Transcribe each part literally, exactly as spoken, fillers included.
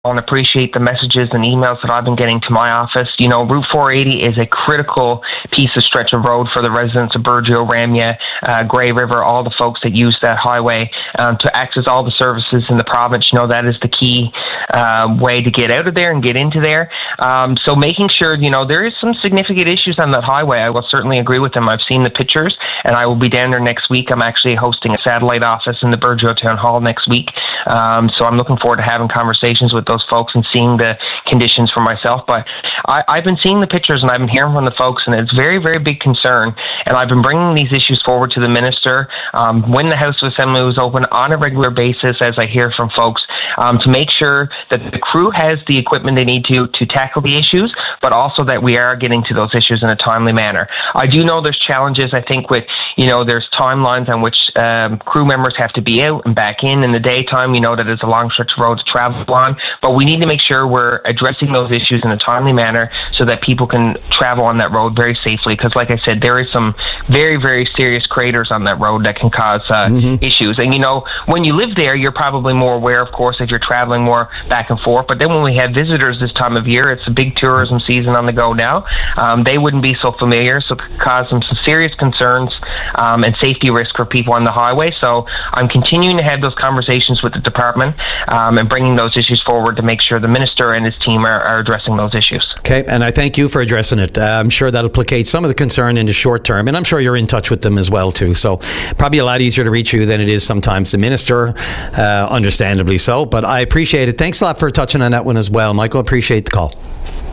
and appreciate the messages and emails that I've been getting to my office. You know, Route four eighty is a critical piece of stretch of road for the residents of Burgeo, Ramya, uh, Grey River, all the folks that use that highway um, to access all the services in the province. You know, that is the key uh, way to get out of there and get into there. Um, so making sure, you know, there is some significant issues on that highway. I will certainly agree with them. I've seen the pictures, and I will be down there next week. I'm actually hosting a satellite office in the Burgeo Town Hall next week. Um, so I'm looking forward to having conversations with those folks and seeing the conditions for myself. But I, I've been seeing the pictures and I've been hearing from the folks, and it's very, very big concern. And I've been bringing these issues forward to the minister um, when the House of Assembly was open on a regular basis, as I hear from folks, um, to make sure that the crew has the equipment they need to to tackle the issues, but also that we are getting to those issues in a timely manner. I do know there's challenges, I think, with, you know, there's timelines on which um, crew members have to be out and back in in the daytime. You know that it's a long stretch of road to travel on, but we need to make sure we're addressing those issues in a timely manner so that people can travel on that road very safely. Because, like I said, there is some very, very serious craters on that road that can cause uh, mm-hmm. issues. And, you know, when you live there, you're probably more aware, of course, if you're traveling more back and forth. But then when we have visitors this time of year, it's a big tourism season on the go now. Um, they wouldn't be so familiar, so it could cause them some serious concerns um, and safety risk for people on the highway. So I'm continuing to have those conversations with the department um, and bringing those issues forward to make sure the minister and his team are, are addressing those issues. Okay, and I thank you for addressing it. Uh, I'm sure that'll placate some of the concern in the short term, and I'm sure you're in touch with them as well too. So probably a lot easier to reach you than it is sometimes the minister, uh, understandably so. But I appreciate it. Thanks a lot for touching on that one as well, Michael. Appreciate the call.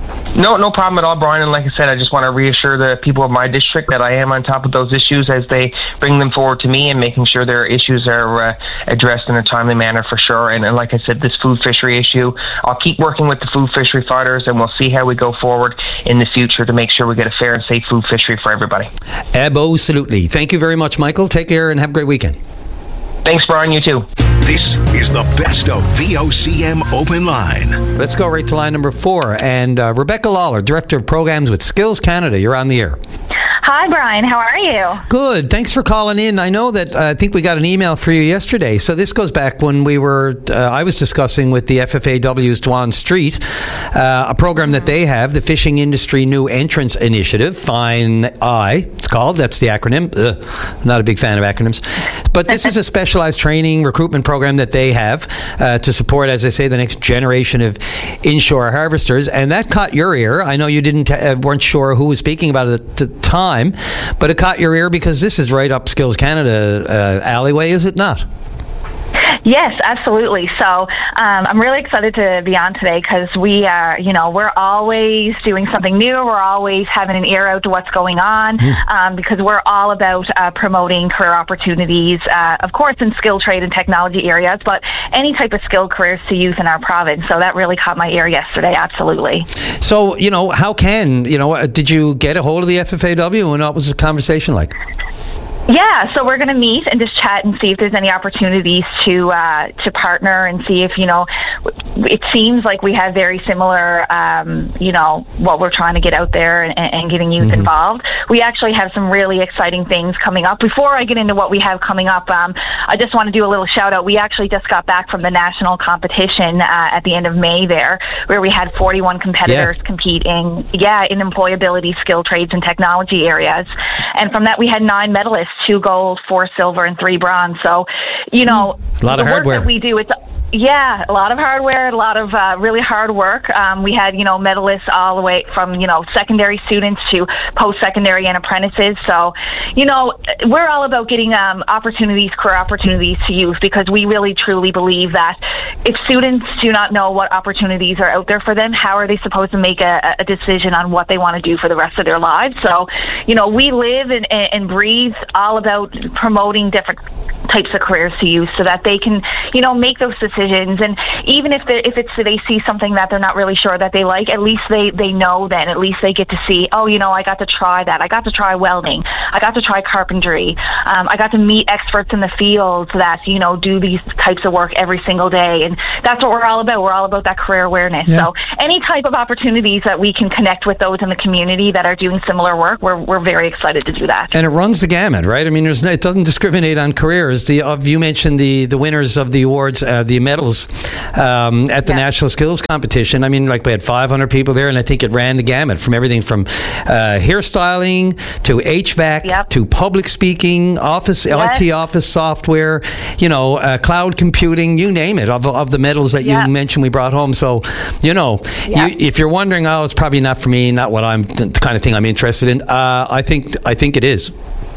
No, no problem at all, Brian. And like I said, I just want to reassure the people of my district that I am on top of those issues as they bring them forward to me, and making sure their issues are uh, addressed in a timely manner for sure. And, and like I said, this food fishery issue, I'll keep working with the food fishery fighters, and we'll see how we go forward in the future to make sure we get a fair and safe food fishery for everybody. Absolutely. Thank you very much, Michael. Take care and have a great weekend. Thanks, Brian. You too. This is the best of V O C M Open Line. Let's go right to line number four. And uh, Rebecca Lawler, Director of Programs with Skills Canada. You're on the air. Hi, Brian. How are you? Good. Thanks for calling in. I know that uh, I think we got an email for you yesterday. So this goes back when we were, uh, I was discussing with the F F A W's Dwan Street, uh, a program that they have, the Fishing Industry New Entrance Initiative, FINE I, it's called. That's the acronym. Ugh, not a big fan of acronyms. But this is a specialized training recruitment program that they have uh, to support, as I say, the next generation of inshore harvesters. And that caught your ear. I know you didn't t- uh, weren't sure who was speaking about it at the time, but it caught your ear because this is right up Skills Canada uh, alleyway, is it not? Yes, absolutely. So um, I'm really excited to be on today because we are, you know, we're always doing something new. We're always having an ear out to what's going on mm. um, because we're all about uh, promoting career opportunities, uh, of course, in skill trade and technology areas, but any type of skilled careers to youth in our province. So that really caught my ear yesterday. Absolutely. So, you know, how can, you know, did you get a hold of the F F A W and what was the conversation like? Yeah, so we're going to meet and just chat and see if there's any opportunities to uh, to partner and see if, you know, it seems like we have very similar, um, you know, what we're trying to get out there and, and getting youth mm-hmm. involved. We actually have some really exciting things coming up. Before I get into what we have coming up, um, I just want to do a little shout out. We actually just got back from the national competition uh, at the end of May there, where we had forty-one competitors yeah. compete in, yeah, in employability, skill trades, and technology areas. And from that, we had nine medalists. Two gold, four silver, and three bronze. So, you know, a lot the of work hardware. that we do, it's, yeah, a lot of hardware, a lot of uh, really hard work. Um, we had, you know, medalists all the way from, you know, secondary students to post-secondary and apprentices. So, you know, we're all about getting um, opportunities, career opportunities to youth, because we really, truly believe that if students do not know what opportunities are out there for them, how are they supposed to make a, a decision on what they want to do for the rest of their lives? So, you know, we live and, and breathe all about promoting different types of careers to youth so that they can, you know, make those decisions. And even if they if it's they see something that they're not really sure that they like, at least they they know then, at least they get to see, oh, you know, I got to try that. I got to try welding. I got to try carpentry. Um, I got to meet experts in the field that, you know, do these types of work every single day. And that's what we're all about. We're all about that career awareness. Yeah. So any type of opportunities that we can connect with those in the community that are doing similar work, we're we're very excited to do that. And it runs the gamut, right? right? I mean, there's no, it doesn't discriminate on careers. The uh, you mentioned the the winners of the awards, uh, the medals um, at the yeah. National Skills Competition. I mean, like we had five hundred people there, and I think it ran the gamut from everything from uh, hairstyling to H V A C yep. to public speaking, office yes. I T office software, you know, uh, cloud computing, you name it. Of, of the medals that yep. you mentioned, we brought home. So, you know, yep. you, if you're wondering, oh, it's probably not for me, not what I'm the kind of thing I'm interested in. Uh, I think I think it is.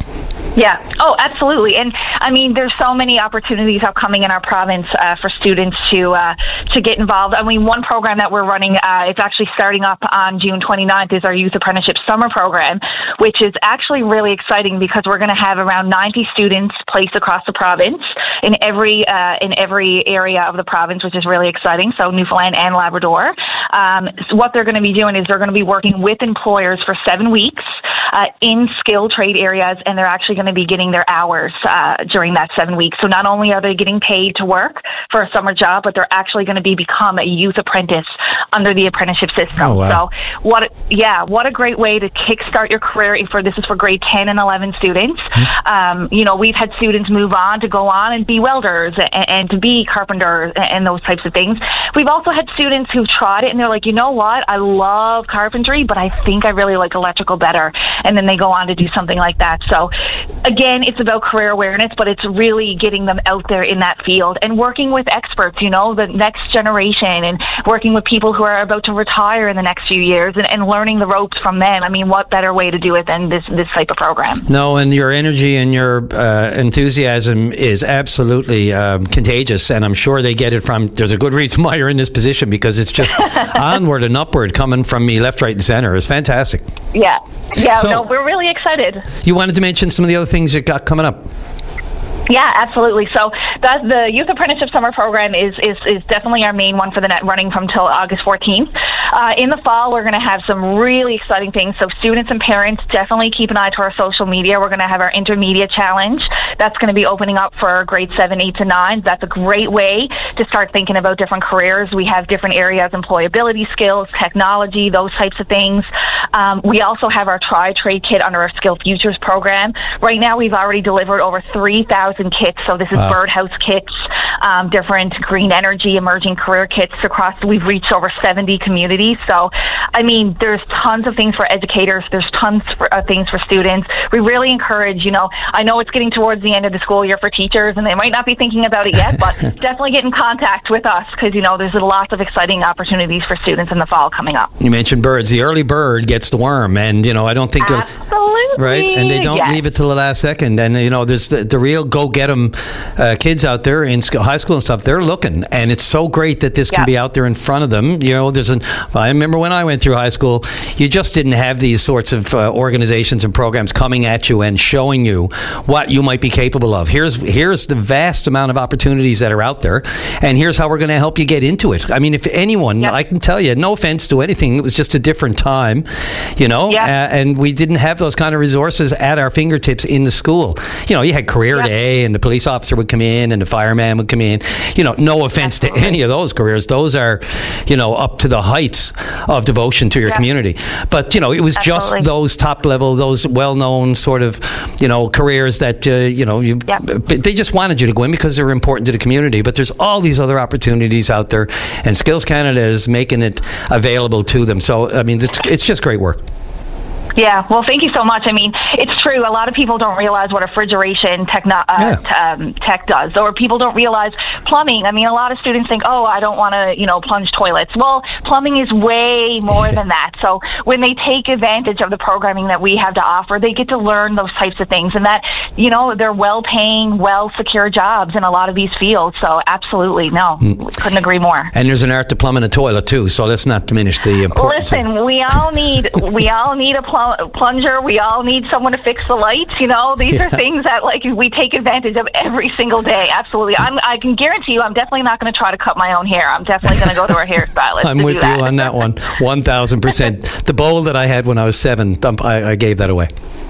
Yeah. Oh, absolutely. And I mean, there's so many opportunities upcoming in our province uh, for students to uh, to get involved. I mean, one program that we're running, uh, it's actually starting up on June twenty-ninth, is our Youth Apprenticeship Summer Program, which is actually really exciting because we're going to have around ninety students placed across the province in every uh, in every area of the province, which is really exciting. So Newfoundland and Labrador. Um, so what they're going to be doing is they're going to be working with employers for seven weeks uh, in skilled trade areas, and they're actually going to be getting their hours uh, during that seven weeks. So not only are they getting paid to work for a summer job, but they're actually going to be become a youth apprentice under the apprenticeship system. Oh, wow. So what? A, yeah, what a great way to kickstart your career. For this is for grade ten and eleven students. Mm-hmm. Um, you know, we've had students move on to go on and be welders and, and to be carpenters and, and those types of things. We've also had students who've tried it and they're like, you know what? I love carpentry, but I think I really like electrical better. And then they go on to do something like that. So again, it's about career awareness, but it's really getting them out there in that field and working with experts, you know, the next generation, and working with people who are about to retire in the next few years and, and learning the ropes from them. I mean, what better way to do it than this, this type of program? No, and your energy and your uh, enthusiasm is absolutely um, contagious, and I'm sure they get it from, there's a good reason why you're in this position, because it's just onward and upward coming from me left, right, and center. It's fantastic. Yeah. Yeah, so, no, we're really excited. You wanted to mention some of the other things you got coming up. Yeah, absolutely. So that the Youth Apprenticeship Summer Program is is, is definitely our main one for the net, running from till August fourteenth. Uh, in the fall, we're going to have some really exciting things. So students and parents, definitely keep an eye to our social media. We're going to have our Intermediate Challenge. That's going to be opening up for grade seven, eight to nine. That's a great way to start thinking about different careers. We have different areas, employability skills, technology, those types of things. Um, we also have our Tri-Trade Kit under our Skill Futures program. Right now, we've already delivered over three thousand kits. So this is wow. birdhouse kits, um, different green energy, emerging career kits across. We've reached over seventy communities. So, I mean, there's tons of things for educators. There's tons of uh, things for students. We really encourage, you know, I know it's getting towards the end of the school year for teachers, and they might not be thinking about it yet, but definitely get in contact with us, because, you know, there's lots of exciting opportunities for students in the fall coming up. You mentioned birds. The early bird gets the worm, and, you know, I don't think... Absolutely. Right? And they don't yes. leave it till the last second. And, you know, there's the, the real go-get 'em uh, kids out there in school, high school and stuff. They're looking, and it's so great that this can yeah. be out there in front of them. You know, there's an... I remember when I went through high school, you just didn't have these sorts of uh, organizations and programs coming at you and showing you what you might be capable of. Here's here's the vast amount of opportunities that are out there, and here's how we're going to help you get into it. I mean, if anyone, yep. I can tell you, no offense to anything, it was just a different time, you know, yep. uh, and we didn't have those kind of resources at our fingertips in the school. You know, you had career yep. day, and the police officer would come in, and the fireman would come in. You know, no offense Absolutely. to any of those careers. Those are, you know, up to the heights of devotion to your yep. community. But, you know, it was Absolutely. just those top level, those well-known sort of, you know, careers that, uh, you know, you, yep. they just wanted you to go in because they were important to the community. But there's all these other opportunities out there, and Skills Canada is making it available to them. So, I mean, it's, it's just great work. Yeah, well, thank you so much. I mean, it's true. A lot of people don't realize what refrigeration techno- uh, yeah. t- um, tech does, or people don't realize plumbing. I mean, a lot of students think, oh, I don't want to, you know, plunge toilets. Well, plumbing is way more than that. So when they take advantage of the programming that we have to offer, they get to learn those types of things, and that, you know, they're well-paying, well-secure jobs in a lot of these fields. So absolutely, no, mm. couldn't agree more. And there's an art to plumbing a toilet too. So let's not diminish the importance. Listen, of- we all need we all need a plumber. plunger. We all need someone to fix the lights. You know, these yeah. are things that like we take advantage of every single day. Absolutely. I'm, I can guarantee you I'm definitely not going to try to cut my own hair. I'm definitely going to go to a hairstylist. I'm with you that. on that one. one thousand percent. The bowl that I had when I was seven, I, I gave that away.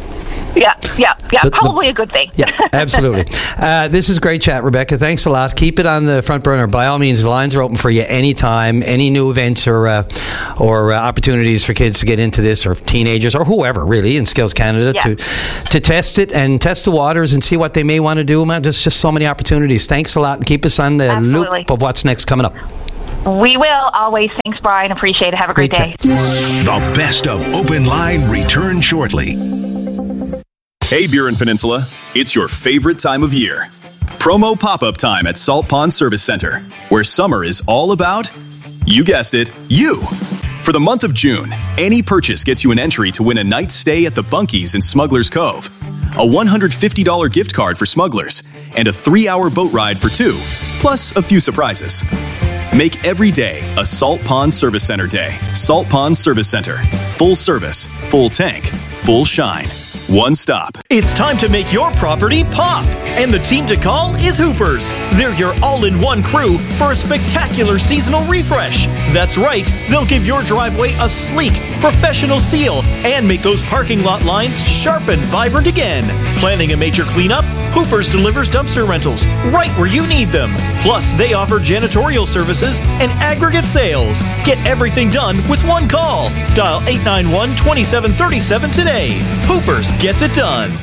Yeah, yeah, yeah. The, probably the, a good thing. Yeah, absolutely. Uh, this is great chat, Rebecca. Thanks a lot. Keep it on the front burner. By all means, the lines are open for you anytime. Any new events or uh, or uh, opportunities for kids to get into this, or teenagers, or whoever really in Skills Canada yeah. to to test it and test the waters and see what they may want to do. Man, there's just so many opportunities. Thanks a lot, and keep us on the Absolutely. loop of what's next coming up. We will always. Thanks, Brian. Appreciate it. Have a great, great day. The best of Open Line return shortly. Hey, Burin Peninsula, it's your favorite time of year. Promo pop-up time at Salt Pond Service Center, where summer is all about, you guessed it, you. For the month of June, any purchase gets you an entry to win a night's stay at the Bunkies in Smuggler's Cove, a one hundred fifty dollars gift card for Smugglers, and a three-hour boat ride for two, plus a few surprises. Make every day a Salt Pond Service Center day. Salt Pond Service Center. Full service, full tank, full shine. One stop. It's time to make your property pop. And the team to call is Hoopers. They're your all-in-one crew for a spectacular seasonal refresh. That's right, they'll give your driveway a sleek, professional seal and make those parking lot lines sharp and vibrant again. Planning a major cleanup? Hoopers delivers dumpster rentals right where you need them. Plus, they offer janitorial services and aggregate sales. Get everything done with one call. Dial eight nine one, two seven three seven today. Hoopers gets it done.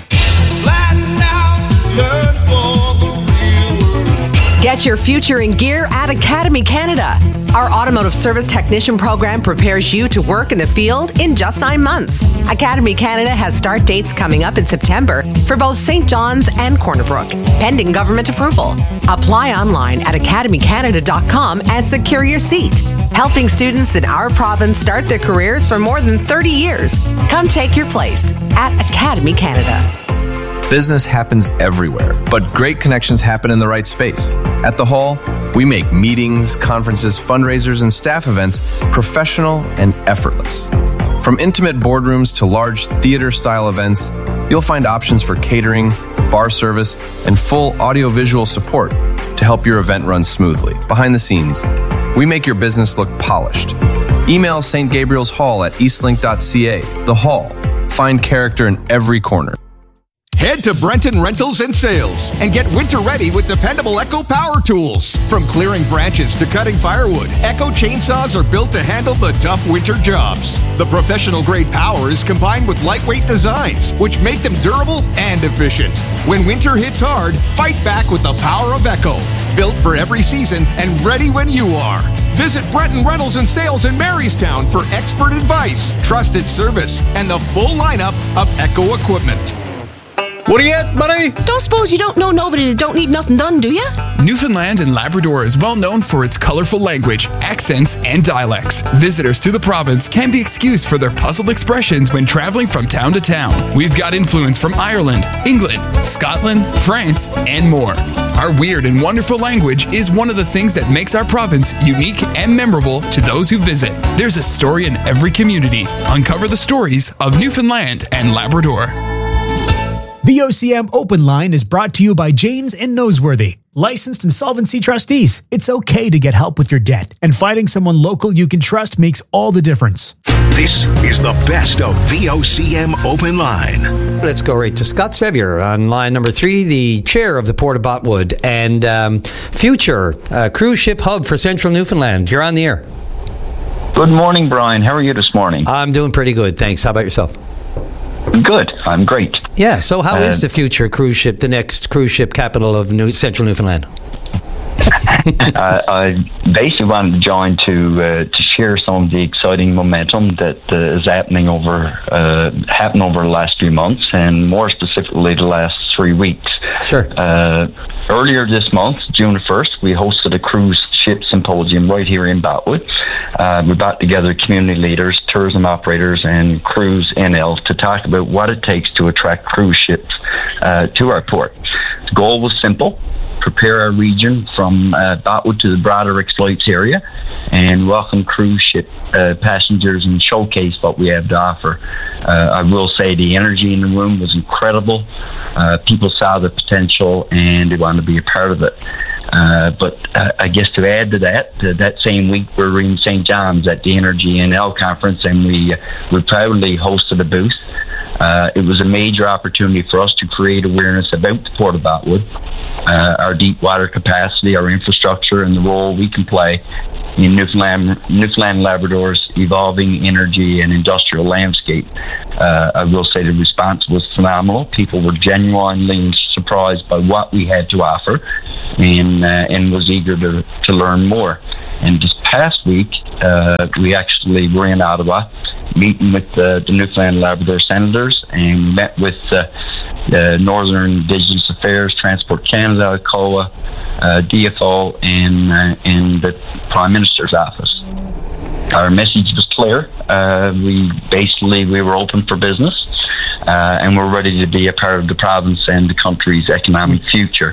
Get your future in gear at Academy Canada. Our automotive service technician program prepares you to work in the field in just nine months. Academy Canada has start dates coming up in September for both Saint John's and Corner Brook, pending government approval. Apply online at academy canada dot com and secure your seat. Helping students in our province start their careers for more than thirty years. Come take your place at Academy Canada. Business happens everywhere, but great connections happen in the right space. At the Hall, we make meetings, conferences, fundraisers, and staff events professional and effortless. From intimate boardrooms to large theater-style events, you'll find options for catering, bar service, and full audiovisual support to help your event run smoothly. Behind the scenes, we make your business look polished. Email Saint Gabriel's Hall at eastlink dot c a. The Hall. Find character in every corner. Head to Brenton Rentals and Sales and get winter ready with dependable Echo power tools. From clearing branches to cutting firewood, Echo chainsaws are built to handle the tough winter jobs. The professional grade power is combined with lightweight designs, which make them durable and efficient. When winter hits hard, fight back with the power of Echo. Built for every season and ready when you are. Visit Brenton Rentals and Sales in Marystown for expert advice, trusted service, and the full lineup of Echo equipment. What are you at, buddy? Don't suppose you don't know nobody that don't need nothing done, do you? Newfoundland and Labrador is well known for its colorful language, accents, and dialects. Visitors to the province can be excused for their puzzled expressions when traveling from town to town. We've got influence from Ireland, England, Scotland, France, and more. Our weird and wonderful language is one of the things that makes our province unique and memorable to those who visit. There's a story in every community. Uncover the stories of Newfoundland and Labrador. V O C M Open Line is brought to you by Janes and Noseworthy, licensed insolvency trustees. It's okay to get help with your debt, and finding someone local you can trust makes all the difference. This is the best of V O C M Open Line. Let's go right to Scott Sevier on line number three, the chair of the Port of Botwood and um, future uh, cruise ship hub for Central Newfoundland. You're on the air. Good morning, Brian. How are you this morning? I'm doing pretty good, thanks. How about yourself? Good. I'm great. Yeah, so how uh, is the future cruise ship, the next cruise ship capital of New Central Newfoundland? uh, I basically wanted to join to uh, to share some of the exciting momentum that uh, is happening over uh, happened over the last few months, and more specifically the last three weeks. Sure. Uh, earlier this month, June first, we hosted a cruise ship symposium right here in Botwood. Uh, we brought together community leaders, tourism operators, and Cruise N L to talk about what it takes to attract cruise ships uh, to our port. The goal was simple: prepare our region from uh, Botwood to the broader exploits area, and welcome cruise ship uh, passengers and showcase what we have to offer. Uh, I will say the energy in the room was incredible. Uh, people saw the potential and they wanted to be a part of it. Uh, but uh, I guess to add to that, uh, that same week we were in Saint John's at the Energy N L conference, and we uh, we proudly hosted a booth. Uh, it was a major opportunity for us to create awareness about the Port of Botwood, uh, our deep water capacity, our infrastructure, and the role we can play in Newfoundland, Newfoundland Labrador's evolving energy and industrial landscape. Uh, I will say the response was phenomenal. People were genuinely surprised by what we had to offer, and uh, and was eager to, to learn more. And this past week, uh, we actually were in Ottawa, meeting with uh, the Newfoundland Labrador Senators, and met with uh, uh, Northern Indigenous Affairs, Transport Canada, C O A, uh, D F O, and, uh, and the Prime Minister's office. Our message was clear. Uh, we basically, we were open for business, uh, and we're ready to be a part of the province and the country's economic future.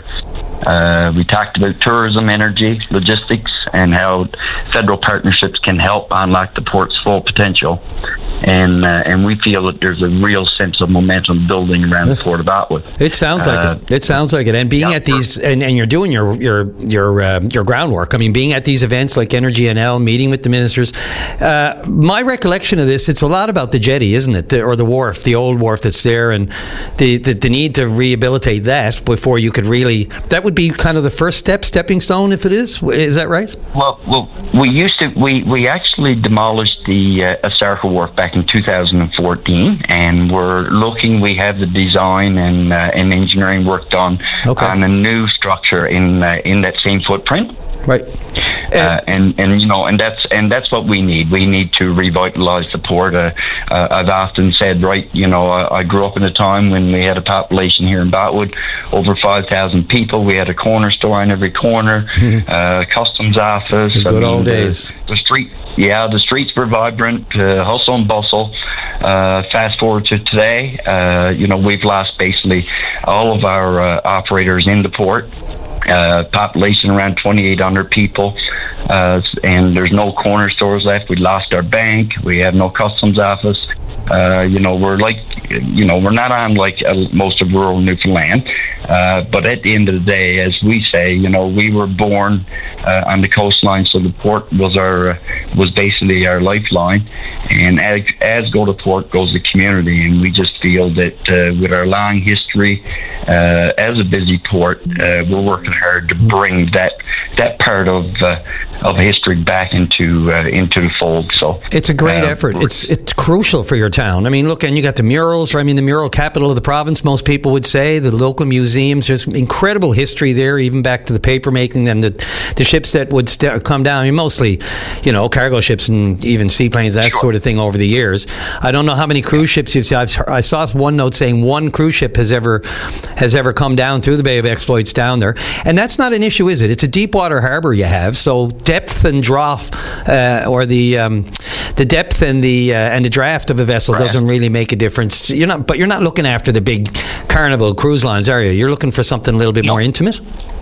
Uh, we talked about tourism, energy, logistics, and how federal partnerships can help unlock the port's full potential. And uh, and we feel that there's a real sense of momentum building around the Port of Botwood. It sounds like uh, it. It sounds like it. And being yeah, at these, and, and you're doing your your your uh, your groundwork. I mean, being at these events like Energy N L, meeting with the ministers. Uh, my recollection of this, it's a lot about the jetty, isn't it, the, or the wharf, the old wharf that's there, and the, the the need to rehabilitate that before you could really. That would be kind of the first step, stepping stone, if it is. Is that right? Well, well, we used to. We we actually demolished the uh, Asarka wharf back in two thousand fourteen, and we're looking. We have the design and uh, and engineering work done okay. on a new structure in uh, in that same footprint. Right. Uh, and and you know, and that's and that's what we need. We need to revitalize the port. Uh, uh, I've often said, right, you know, I, I grew up in a time when we had a population here in Botwood over five thousand people. We had a corner store on every corner, uh, customs office. The good I mean, old days. The, the street, yeah, the streets were vibrant, uh, hustle and bustle. Uh, fast forward to today, uh, you know, we've lost basically all of our uh, operators in the port. Uh, population around twenty-eight hundred people, uh, and there's no corner stores left. We lost our bank. We have no customs office. Uh, you know, we're like, you know, we're not on like uh, most of rural Newfoundland. Uh, but at the end of the day, as we say, you know, we were born uh, on the coastline, so the port was our uh, was basically our lifeline. And as, as go to port goes the community, and we just feel that uh, with our long history uh, as a busy port, uh, we're working hard to bring that that part of uh, of history back into uh, into the fold. So it's a great uh, effort. It's it's crucial for your town. I mean, look, and you got the murals. I mean, the mural capital of the province, most people would say. The local museums. There's incredible history there, even back to the paper making and the the ships that would st- come down. I mean, mostly, you know, cargo ships and even seaplanes, that sure. sort of thing over the years. I don't know how many cruise ships you've seen. I've, I saw one note saying one cruise ship has ever has ever come down through the Bay of Exploits down there, and that's not an issue, is it? It's a deep water harbour you have, so depth and draft, uh, or the um, the depth and the uh, and the draft of a vessel right. doesn't really make a difference. You're not, but you're not looking after the big Carnival cruise lines, are you? You're looking for something a little bit no. more intimate.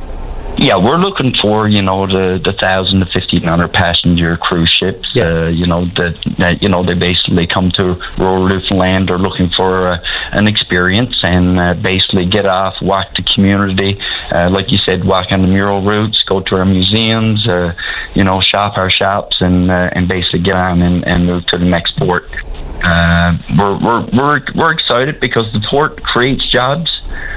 Yeah, we're looking for, you know, the the thousand to fifteen hundred passenger cruise ships. Yeah. Uh, you know that, that you know they basically come to rural Newfoundland. They're looking for uh, an experience and uh, basically get off, walk the community, uh, like you said, walk on the mural routes, go to our museums, uh, you know, shop our shops, and uh, and basically get on and, and move to the next port. Uh, we're we're we're we're excited because the port creates jobs.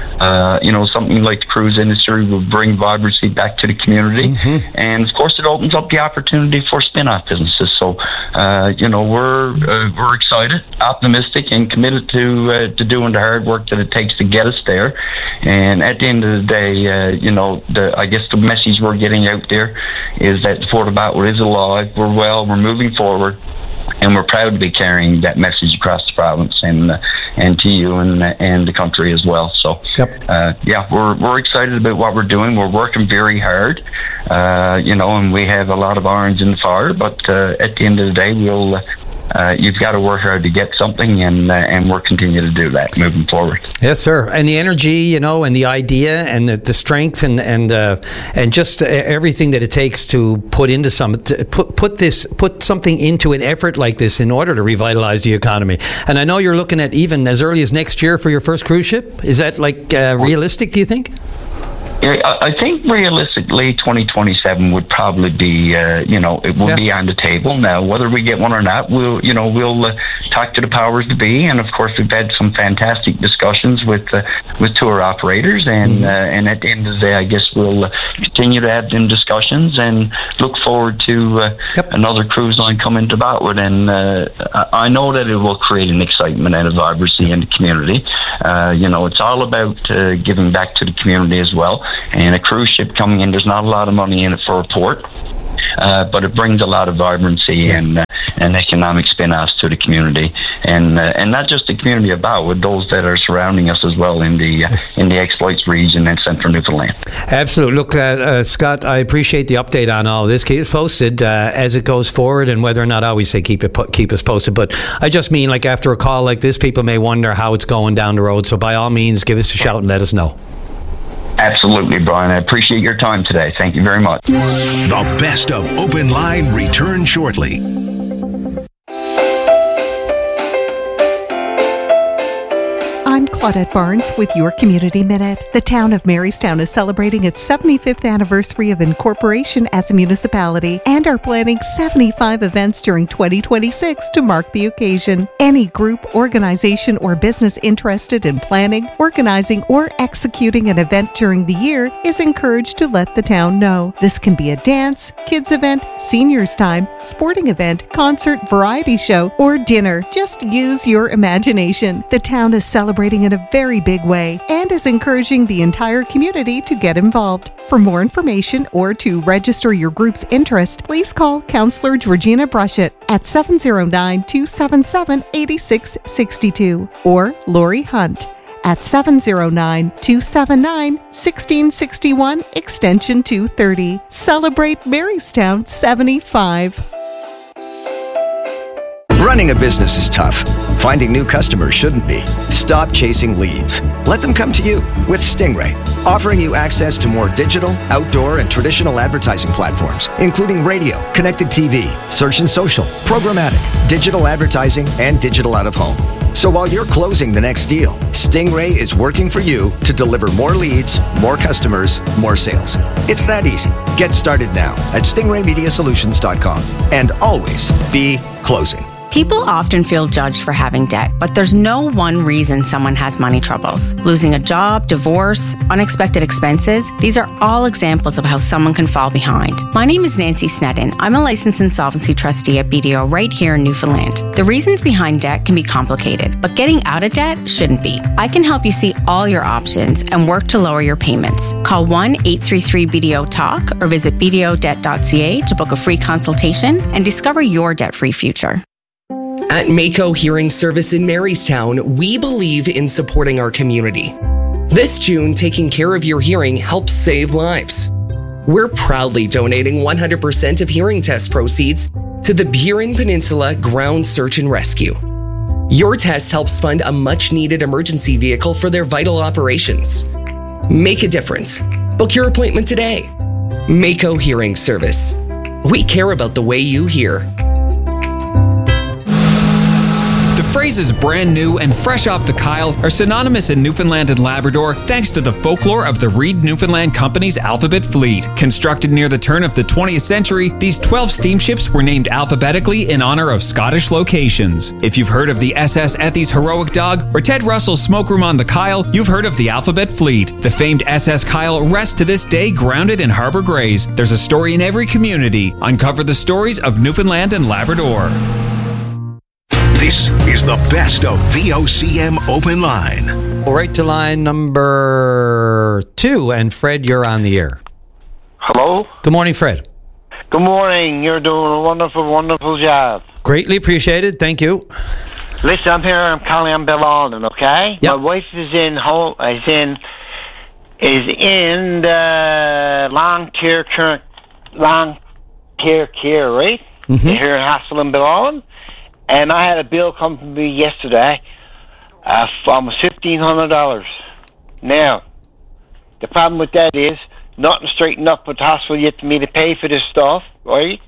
Uh, you know, something like the cruise industry will bring vibrancy back to the community, mm-hmm. and of course, it opens up the opportunity for spin-off businesses. So, uh, you know, we're uh, we're excited, optimistic, and committed to uh, to doing the hard work that it takes to get us there. And at the end of the day, uh, you know, the I guess the message we're getting out there is that the Port of Botwood is alive. We're well. We're moving forward. And we're proud to be carrying that message across the province and uh, and to you and uh, and the country as well. So, yep. uh, yeah, we're we're excited about what we're doing. We're working very hard, uh, you know, and we have a lot of irons in the fire. But uh, at the end of the day, we'll uh, uh, you've got to work hard to get something, and uh, and we're continuing to do that moving forward. Yes, sir. And the energy, you know, and the idea, and the, the strength, and and uh, and just everything that it takes to put into some to put put this put something into an effort like this in order to revitalize the economy. And I know you're looking at even as early as next year for your first cruise ship. Is that like uh, realistic, do you think? Yeah, I think realistically, twenty twenty-seven would probably be, uh, you know, it will yeah. be on the table. Now, whether we get one or not, we'll, you know, we'll uh, talk to the powers to be, and of course, we've had some fantastic discussions with uh, with tour operators, and mm-hmm. uh, and at the end of the day, I guess we'll uh, continue to have them discussions and look forward to uh, yep. another cruise line coming to Botwood. And uh, I know that it will create an excitement and a vibrancy in the community. Uh, you know, it's all about uh, giving back to the community as well. And a cruise ship coming in, there's not a lot of money in it for a port, uh, but it brings a lot of vibrancy yeah. and uh, and economic spin-offs to the community, and uh, and not just the community of Botwood, those that are surrounding us as well in the uh, yes. in the exploits region and central Newfoundland. Absolutely. Look, uh, uh, Scott, I appreciate the update on all this. Keep us posted uh, as it goes forward, and whether or not I always say keep it po- keep us posted. But I just mean, like, after a call like this, people may wonder how it's going down the road. So by all means, give us a shout and let us know. Absolutely, Brian. I appreciate your time today. Thank you very much. The best of Open Line returns shortly. I'm Claudette Barnes with your Community Minute. The town of Marystown is celebrating its seventy-fifth anniversary of incorporation as a municipality and are planning seventy-five events during twenty twenty-six to mark the occasion. Any group, organization, or business interested in planning, organizing, or executing an event during the year is encouraged to let the town know. This can be a dance, kids event, seniors time, sporting event, concert, variety show, or dinner. Just use your imagination. The town is celebrating in a very big way and is encouraging the entire community to get involved. For more information or to register your group's interest, please call Councillor Georgina Brushett at seven oh nine, two seven seven, eight six six two or Lori Hunt at seven oh nine, two seven nine, one six six one, extension two thirty. Celebrate Marystown seventy-five. Running a business is tough. Finding new customers shouldn't be. Stop chasing leads. Let them come to you with Stingray, offering you access to more digital, outdoor, and traditional advertising platforms, including radio, connected T V, search and social, programmatic, digital advertising, and digital out-of-home. So while you're closing the next deal, Stingray is working for you to deliver more leads, more customers, more sales. It's that easy. Get started now at stingray media solutions dot com and always be closing. People often feel judged for having debt, but there's no one reason someone has money troubles. Losing a job, divorce, unexpected expenses, these are all examples of how someone can fall behind. My name is Nancy Snedden. I'm a licensed insolvency trustee at B D O right here in Newfoundland. The reasons behind debt can be complicated, but getting out of debt shouldn't be. I can help you see all your options and work to lower your payments. Call one eight three three B D O talk or visit b d o debt dot c a to book a free consultation and discover your debt-free future. At Mako Hearing Service in Marystown, we believe in supporting our community. This June, taking care of your hearing helps save lives. We're proudly donating one hundred percent of hearing test proceeds to the Burin Peninsula Ground Search and Rescue. Your test helps fund a much-needed emergency vehicle for their vital operations. Make a difference. Book your appointment today. Mako Hearing Service. We care about the way you hear. The phrases brand new and fresh off the Kyle are synonymous in Newfoundland and Labrador thanks to the folklore of the Reed Newfoundland Company's Alphabet Fleet. Constructed near the turn of the twentieth century, these twelve steamships were named alphabetically in honor of Scottish locations. If you've heard of the S S Ethy's Heroic Dog or Ted Russell's Smokeroom on the Kyle, you've heard of the Alphabet Fleet. The famed S S Kyle rests to this day grounded in Harbour Grays. There's a story in every community. Uncover the stories of Newfoundland and Labrador. This is the best of V O C M Open Line. Right to line number two, and Fred, you're on the air. Hello? Good morning, Fred. Good morning. You're doing a wonderful, wonderful job. Greatly appreciated. Thank you. Listen, I'm here. I'm calling on Bill Alden, okay? Yep. My wife is in whole, is in is in the long care care long care care, right? Mm-hmm. Here in hospital in Bill Alden. and I had a bill come to me yesterday uh, for almost fifteen hundred dollars. Now, the problem with that is nothing straightened up with the hospital yet for me to pay for this stuff, right?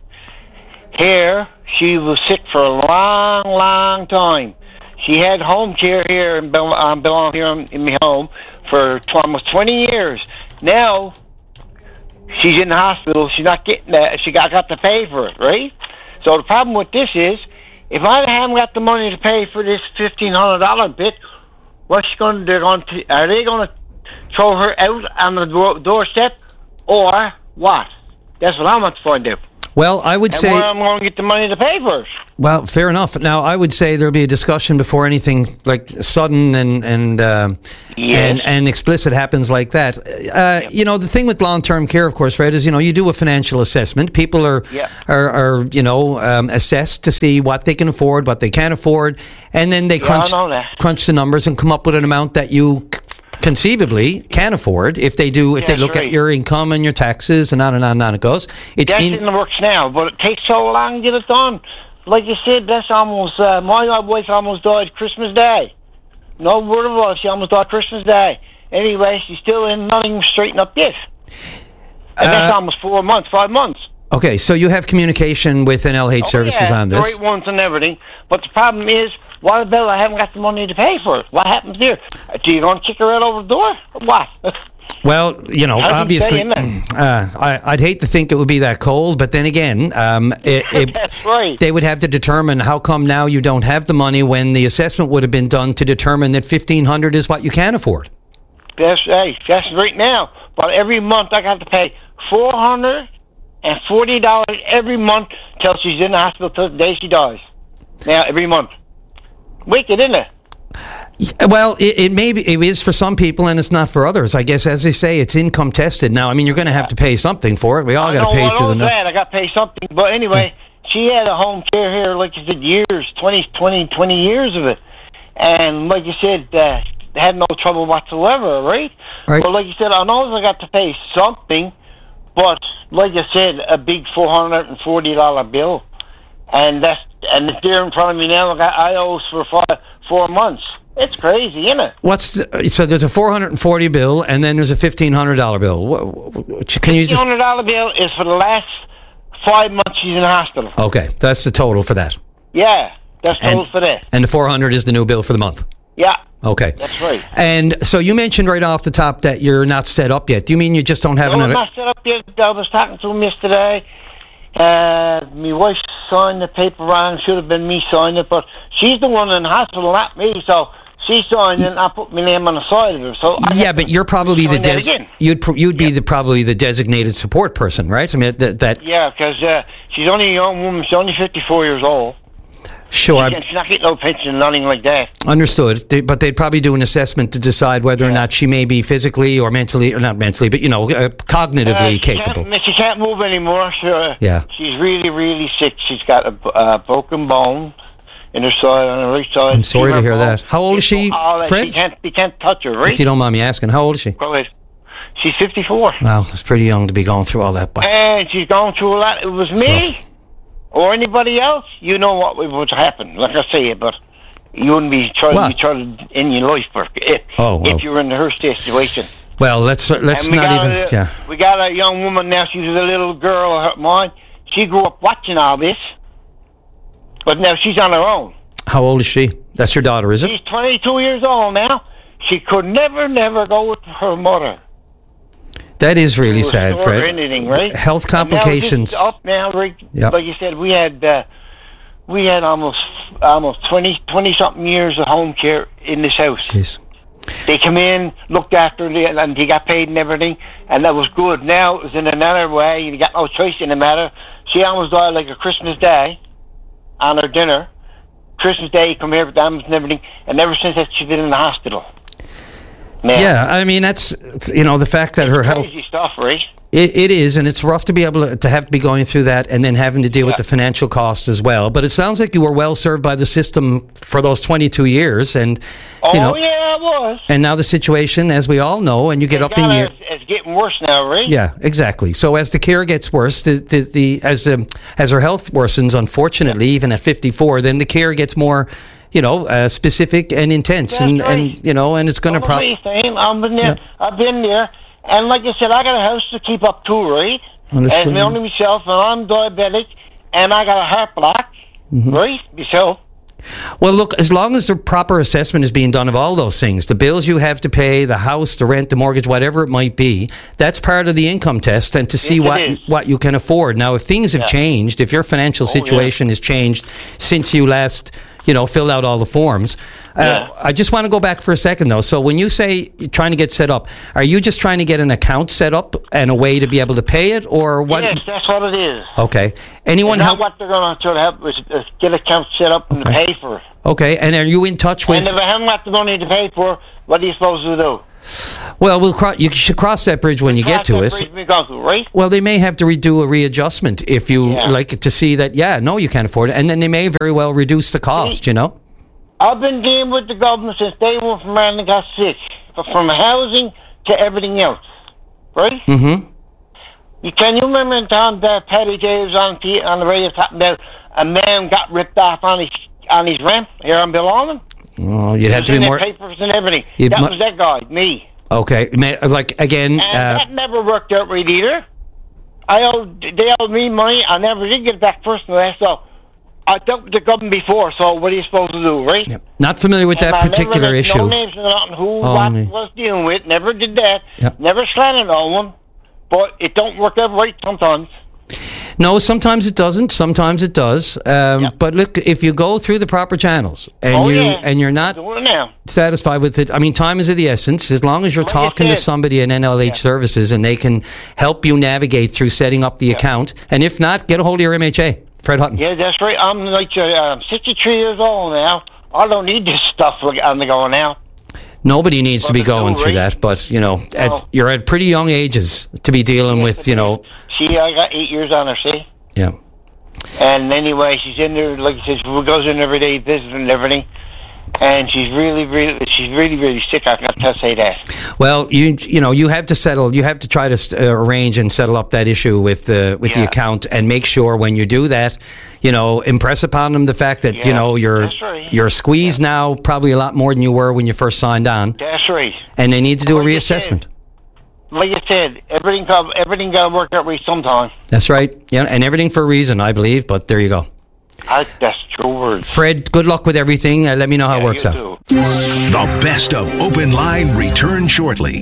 Here, she was sick for a long, long time. She had home care here and Bel- um, belong here in, in my home for tw- almost twenty years. Now, she's in the hospital. She's not getting that. She got, got to pay for it, right? So the problem with this is, if I haven't got the money to pay for this fifteen hundred dollars bit, what's going to, they're going to, are they going to throw her out on the door, doorstep, or what? That's what I want to find out. Well, I would and say... where I'm going to get the money to pay for it. Well, fair enough. Now, I would say there'll be a discussion before anything like sudden and and uh, yes. and, and explicit happens like that. Uh, you know, the thing with long-term care, of course, Fred, is, you know, you do a financial assessment. People are, yep. are, are, you know, um, assessed to see what they can afford, what they can't afford, and then they Yeah, crunch, I know that. crunch the numbers and come up with an amount that you conceivably can afford if they do if Yeah, they look right. at your income and your taxes and on and on and on it goes. It's That's in, in the works now, but it takes so long to get it done. Like you said, that's almost, uh, my wife almost died Christmas Day. No word of love, she almost died Christmas Day. Anyway, she's still in nothing straightened up yet. And that's Uh, almost four months, five months. Okay, so you have communication with N L H Services Oh, yeah, on this. the right ones and everything. But the problem is, what about I haven't got the money to pay for it? What happens here? Do you going to kick her out over the door? Or what? Well, you know, How's it obviously, say in there? uh, I, I'd hate to think it would be that cold, but then again, um, it, it, That's right. they would have to determine how come now you don't have the money when the assessment would have been done to determine that fifteen hundred dollars is what you can afford. That's, hey, that's right now. But every month I got to pay four hundred forty dollars every month till she's in the hospital till the day she dies. Now, every month. Wicked, isn't it? Yeah, well, it, it may be, it is for some people and it's not for others. I guess, as they say, it's income tested. Now, I mean, you're going to have to pay something for it. We all got to pay I through the... know no- that. I got to pay something. But anyway, she had a home care here, like you said, years, twenty, twenty, twenty years of it. And like you said, uh, had no trouble whatsoever, right? Right. But like you said, I know I got to pay something, but like I said, a big four hundred forty dollars bill. And that's and it's there in front of me now. I got I owes for five, four months. It's crazy, isn't it? What's the, so there's a four hundred forty bill and then there's a fifteen hundred dollars bill. What, what, can you fifteen just... hundred dollars bill is for the last five months she's in the hospital. Okay, that's the total for that. Yeah, that's total And- for that. And the four hundred is the new bill for the month. Yeah. Okay. That's right. And so you mentioned right off the top that you're not set up yet. Do you mean you just don't have No, I'm another... not set up yet. I was talking to him yesterday. Uh, my wife signed the paper wrong. Should have been me signing it, but she's the one in the hospital, not me. So she signed it, and I put my name on the side of it. So I Yeah, but you're probably the sign that des- again. you'd pro- you'd be the probably the designated support person, right? I mean that that Yeah, because uh, she's only a young woman. She's only fifty-four years old. sure She can't- she's not getting no pension, nothing like that. I understood, They- but they'd probably do an assessment to decide whether or not she may be physically or mentally or not mentally, but you know, uh, cognitively Uh, she capable. Can't, she can't move anymore. She, uh, Yeah. She's really, really sick. She's got a uh, broken bone in her side, on her right side. I'm sorry to Femur hear bone. that. How old is she, All that. Fred? You can't, you can't touch her, right? If you don't mind me asking, how old is she? Go ahead. She's fifty-four. Wow, it's pretty young to be going through all that. But And she's going through a lot. It was me or anybody else, you know what would happen. Like I say, but you wouldn't be trying What? to be trying in your life, but if, Oh, well. if you were in her situation. well, let's let's And we not got even. a, Yeah. We got a young woman now. She's a little girl of mine. She grew up watching all this, but now she's on her own. How old is she? That's your daughter, is it? She's twenty-two years old now. She could never, never go with her mother. That is really sad, Or Fred. anything, right? Health And now complications. this up now, Rick. Yep. Like you said, we had uh, we had almost almost twenty, twenty something years of home care in this house. Jeez. They come in, looked after the, and he got paid and everything, and that was good. Now it was in another way. You got no choice in the matter. She almost died like a Christmas Day on her dinner. Christmas Day, come here with diamonds and everything, and ever since that, she's been in the hospital. Now, Yeah, I mean that's you know the fact that her health. crazy stuff, right? It, it is, and it's rough to be able to, to have to be going through that and then having to deal with the financial cost as well. But it sounds like you were well served by the system for those twenty-two years, and Oh you know, yeah, I was. and now the situation, as we all know, and you get It's up in got year. us- It's getting worse now, right? Yeah, exactly. So as the care gets worse, the, the, the as um, as her health worsens, unfortunately, even at fifty-four, then the care gets more, you know, uh, specific and intense, That's and, right. and you know, and it's going to Well, pro- same. I've been there. Yeah. I've been there, and like I said, I got a house to keep up too, right? Understood. And me only myself, and I'm diabetic, and I got a heart block, Mhm. right? Myself. Well, look, as long as the proper assessment is being done of all those things, the bills you have to pay, the house, the rent, the mortgage, whatever it might be, that's part of the income test, and to see Yes, it what is. what you can afford. Now, if things have Yeah. changed, if your financial Oh, yeah. situation has changed since you last, you know, filled out all the forms, uh, Yeah. I just want to go back for a second, though. So when you say you're trying to get set up, are you just trying to get an account set up and a way to be able to pay it, or what? Yes, that's what it is. Okay. Anyone And now help? what they're going to try to help is, is get accounts set up and Okay. pay for it. Okay, and are you in touch with? And if I haven't got the money to pay for it, what are you supposed to do? Well, we'll cro- you should cross that bridge when you get to Cross it. that bridge we go through, right? Well, they may have to redo a readjustment if you Yeah. like to see that. Yeah, no, you can't afford it, and then they may very well reduce the cost. You know. I've been dealing with the government since day one from when I got sick, from housing to everything else, right? Mm-hmm. You, can you remember in time that Paddy J was on the, on the radio talking about a man got ripped off on his on his ramp here on Bill Allen? Well, you'd have It to was be in more. the papers and everything. You'd That mu- was that guy, me. Okay, may- like again. And Uh, that never worked out right either. I owed, they owed me money. I never did get it back first and last, so I dealt with the government before, so what are you supposed to do, right? not familiar with And that I particular never let issue. No names or nothing, who, Oh, what me. was dealing with, never did that. Yep. Never slanted no one, but it don't work out right sometimes. No, sometimes it doesn't. Sometimes it does. Um, But look, if you go through the proper channels and Oh, you yeah. and you're not Do it now. satisfied with it, I mean, time is of the essence. As long as you're Like you talking to said. somebody in N L H Services and they can help you navigate through setting up the account, and if not, get a hold of your M H A, Fred Hutton. Yeah, that's right. I'm like uh, I'm sixty-three years old now. I don't need this stuff like on the go now. Nobody needs to be going no, through right? that, but you know, No. at, you're at pretty young ages to be dealing with, you know, See, I got eight years on her, see? yeah. And anyway, she's in there, like I said, she goes in every day, visiting and everything. And she's really, really, she's really, really sick. I got to say that. Well, you you know, you have to settle. You have to try to uh, arrange and settle up that issue with the with the Yeah. account, and make sure when you do that, you know, impress upon them the fact that you Yeah, know you're that's right. you're squeezed now, probably a lot more than you were when you first signed on, That's right. and they need to do a Like you reassessment. Like I said, everything got, everything got to work out right sometime. That's right. Yeah, and everything for a reason, I believe. But there you go, I, that's true words. Fred. Good luck with everything. Uh, let me know how it works you out. too. The best of Open Line return shortly.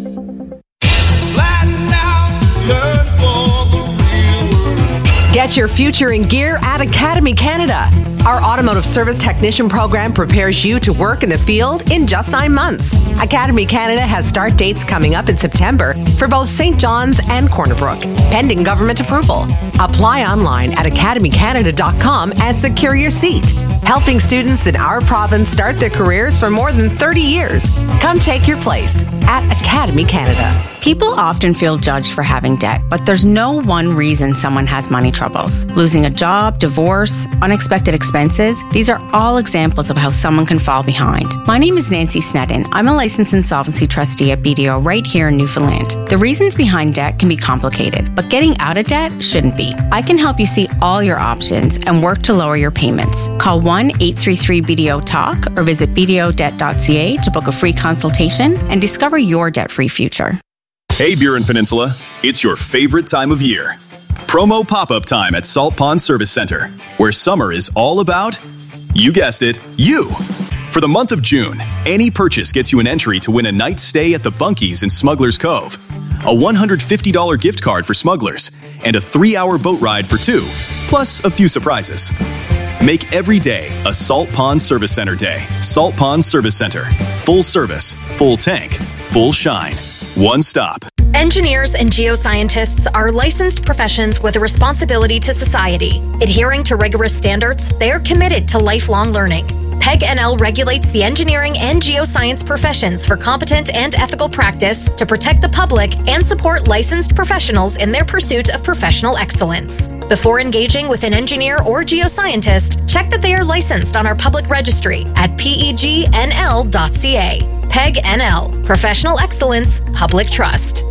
Get your future in gear at Academy Canada. Our automotive service technician program prepares you to work in the field in just nine months. Academy Canada has start dates coming up in September for both Saint John's and Corner Brook, pending government approval. Apply online at academy canada dot com and secure your seat. Helping students in our province start their careers for more than thirty years. Come take your place at Academy Canada. People often feel judged for having debt, but there's no one reason someone has money troubles. Losing a job, divorce, unexpected expenses, these are all examples of how someone can fall behind. My name is Nancy Snedden. I'm a licensed insolvency trustee at B D O right here in Newfoundland. The reasons behind debt can be complicated, but getting out of debt shouldn't be. I can help you see all your options and work to lower your payments. Call one eight three three B D O TALK or visit b d o debt dot c a to book a free consultation and discover your debt-free future. Hey, Burin Peninsula, it's your favorite time of year. Promo pop-up time at Salt Pond Service Center, where summer is all about, you guessed it, you. For the month of June, any purchase gets you an entry to win a night stay at the Bunkies in Smuggler's Cove, a one hundred fifty dollars gift card for Smugglers, and a three-hour boat ride for two, plus a few surprises. Make every day a Salt Pond Service Center day. Salt Pond Service Center. Full service, full tank, full shine. One stop. Engineers and geoscientists are licensed professions with a responsibility to society. Adhering to rigorous standards, they are committed to lifelong learning. PEG N L regulates the engineering and geoscience professions for competent and ethical practice to protect the public and support licensed professionals in their pursuit of professional excellence. Before engaging with an engineer or geoscientist, check that they are licensed on our public registry at P E G N L dot C A. PEG N L, Professional Excellence, Public Trust.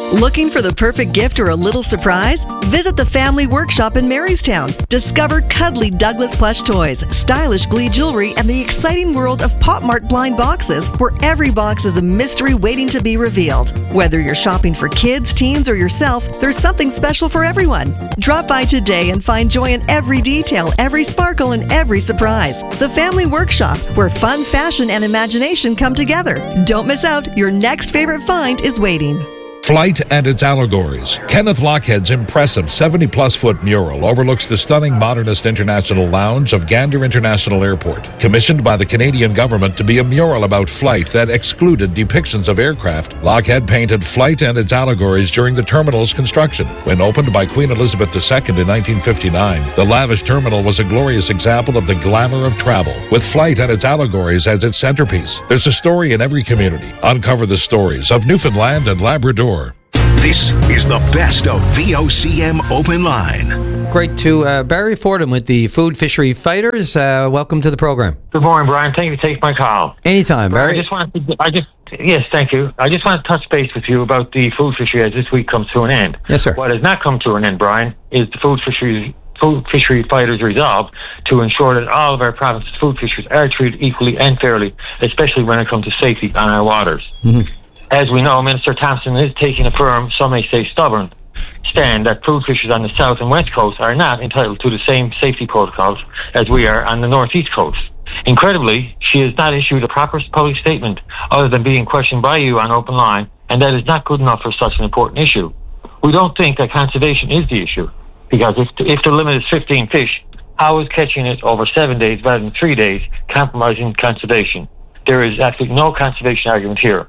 Looking for the perfect gift or a little surprise? Visit the Family Workshop in Marystown. Discover cuddly Douglas plush toys, stylish Glee jewelry, and the exciting world of Pop Mart blind boxes, where every box is a mystery waiting to be revealed. Whether you're shopping for kids, teens, or yourself, there's something special for everyone. Drop by today and find joy in every detail, every sparkle, and every surprise. The Family Workshop, where fun, fashion, and imagination come together. Don't miss out. Your next favorite find is waiting. Flight and its allegories. Kenneth Lockhead's impressive seventy-plus foot mural overlooks the stunning modernist international lounge of Gander International Airport, commissioned by the Canadian government to be a mural about flight that excluded depictions of aircraft. Lockhead painted flight and its allegories during the terminal's construction. When opened by Queen Elizabeth the Second in nineteen fifty-nine, the lavish terminal was a glorious example of the glamour of travel, with flight and its allegories as its centerpiece. There's a story in every community. Uncover the stories of Newfoundland and Labrador. This is the best of V O C M Open Line. Great to uh, Barry Fordham with the Food Fishery Fighters. Uh, welcome to the program. Good morning, Brian. Thank you for taking my call. Anytime, Barry. I just wanted to, I just, yes, thank you. I just want to touch base with you about the food fishery as this week comes to an end. Yes, sir. What has not come to an end, Brian, is the food fishery Food Fishery Fighters' resolve to ensure that all of our province's food fisheries are treated equally and fairly, especially when it comes to safety on our waters. Mm-hmm. As we know, Minister Thompson is taking a firm, some may say stubborn, stand that food fishers on the south and west coast are not entitled to the same safety protocols as we are on the northeast coast. Incredibly, she has not issued a proper public statement other than being questioned by you on Open Line, and that is not good enough for such an important issue. We don't think that conservation is the issue, because if, if the limit is fifteen fish, how is catching it over seven days rather than three days compromising conservation? There is absolutely no conservation argument here.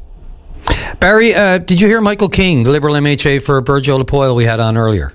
Barry, uh, did you hear Michael King, the Liberal M H A for Burgeo Lapoille we had on earlier?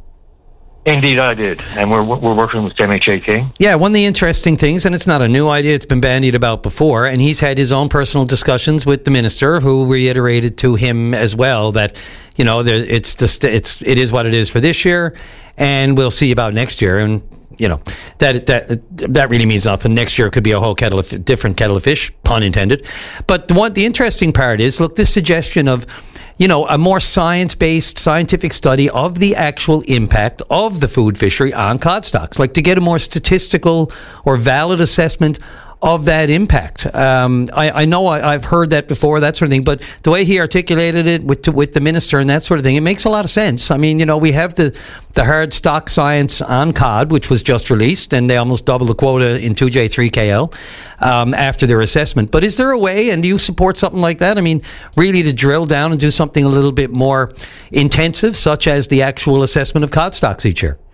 Indeed, I did. And we're we're working with M H A King. Yeah, one of the interesting things, and it's not a new idea, it's been bandied about before, and he's had his own personal discussions with the minister, who reiterated to him as well that, you know, there, it's the, it's it is what it is for this year, and we'll see about next year. And you know, that that that really means nothing. Next year could be a whole kettle of different kettle of fish, pun intended. But the one the interesting part is, look, this suggestion of, you know, a more science-based, scientific study of the actual impact of the food fishery on cod stocks, like to get a more statistical or valid assessment of that impact. Um, I, I know I, I've heard that before, that sort of thing, but the way he articulated it with with the minister and that sort of thing, it makes a lot of sense. I mean, you know, we have the, the hard stock science on cod, which was just released, and they almost doubled the quota in two J three K L um, after their assessment. But is there a way, and do you support something like that? I mean, really to drill down and do something a little bit more intensive, such as the actual assessment of cod stocks each year?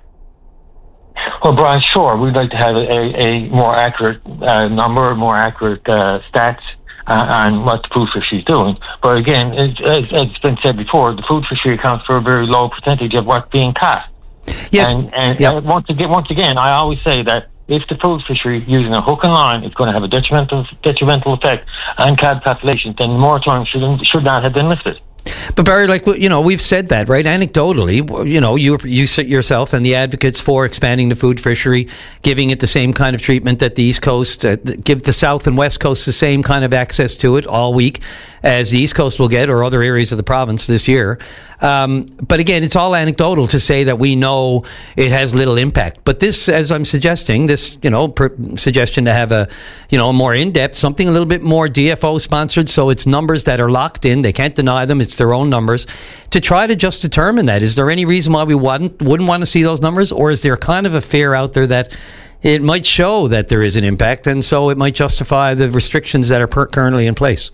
Well, Brian, sure. We'd like to have a, a more accurate uh, number, more accurate uh, stats uh, on what the food fishery is doing. But again, it, as it's been said before, the food fishery accounts for a very low percentage of what's being caught. Yes. And, and yep. uh, once again, once again, I always say that if the food fishery using a hook and line is going to have a detrimental detrimental effect on cod populations, then the moratorium should should not have been lifted. But Barry, like, you know, we've said that, right? Anecdotally, you know, you you yourself and the advocates for expanding the food fishery, giving it the same kind of treatment that the East Coast, uh, give the South and West Coast the same kind of access to it all week as the East Coast will get, or other areas of the province this year. Um, but again, it's all anecdotal to say that we know it has little impact. But this, as I'm suggesting, this, you know, per- suggestion to have a, you know, more in-depth, something a little bit more D F O sponsored, so it's numbers that are locked in. They can't deny them. It's their own numbers. To try to just determine that, is there any reason why we wouldn't, wouldn't want to see those numbers? Or is there kind of a fear out there that it might show that there is an impact, and so it might justify the restrictions that are per- currently in place?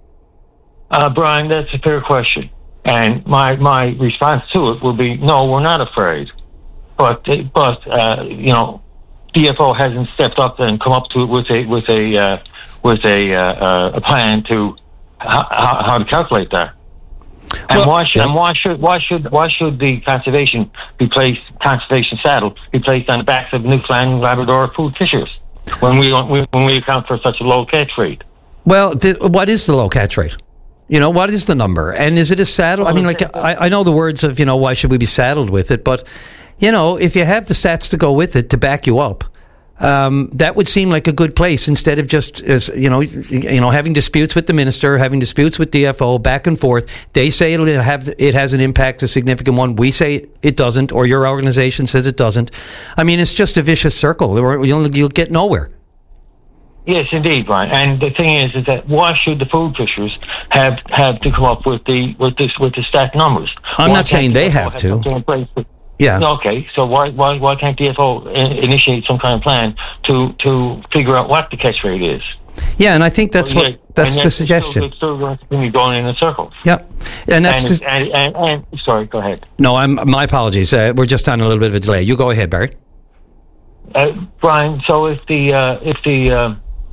Uh, Brian, that's a fair question. And my, my response to it will be, no, we're not afraid. But, but uh, you know, D F O hasn't stepped up and come up to it with a, with a, uh, with a, uh, a plan to how, how to calculate that. And well, why should, yeah. and why should, why should, why should the conservation be placed, conservation saddle be placed on the backs of Newfoundland and Labrador food fishers when we, when we account for such a low catch rate? Well, the, what is the low catch rate? You know, what is the number? And is it a saddle? I mean, like, I, I know the words of, you know, why should we be saddled with it? But, you know, if you have the stats to go with it to back you up, Um, that would seem like a good place instead of just, as you know, you know, having disputes with the minister, having disputes with D F O, back and forth. They say it'll have, it has an impact, a significant one. We say it doesn't, or your organization says it doesn't. I mean, it's just a vicious circle. You'll, you'll get nowhere. Yes, indeed, Brian. And the thing is, is that why should the food fishers have have to come up with the with this with the stacked numbers? I'm why not saying they have, have to. Yeah. Okay. So why why why can't D F O initiate some kind of plan to to figure out what the catch rate is? Yeah, and I think that's well, what yeah, that's the suggestion. It's still going to be going in a circle. Yeah, and that's and, just, and, and, and sorry. Go ahead. No, I'm my apologies. Uh, we're just on a little bit of a delay. You go ahead, Barry. Uh, Brian. So if the uh, if the uh,